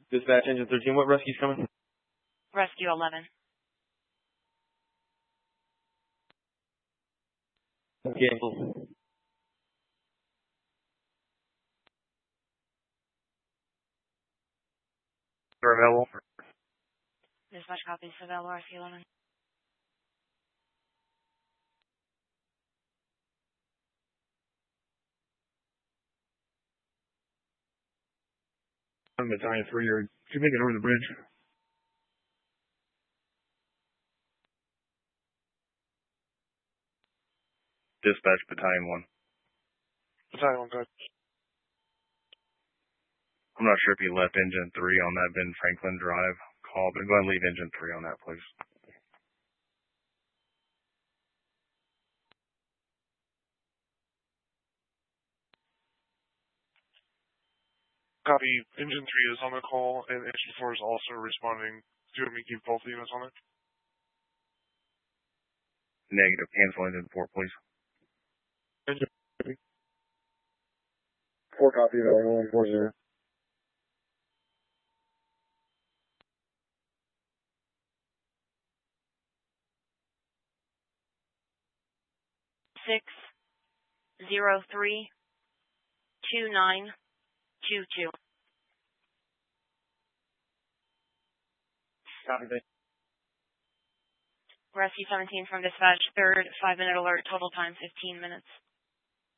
Dispatch engine 13, what rescue's coming? Rescue 11. Okay. They're available. Dispatch copies available, Rescue 11. Battalion 3, or should make it over the bridge. Dispatch Battalion 1. Battalion 1, good. I'm not sure if you left engine 3 on that Ben Franklin Drive call, but go ahead and leave engine 3 on that, please. Copy. Engine 3 is on the call, and Engine 4 is also responding. Do you want me to keep both units on it? Negative. Cancel engine 4, please. Engine 4 copy, available, 140. 603-2922. Copy that. Rescue 17 from dispatch, third 5-minute alert, total time 15 minutes.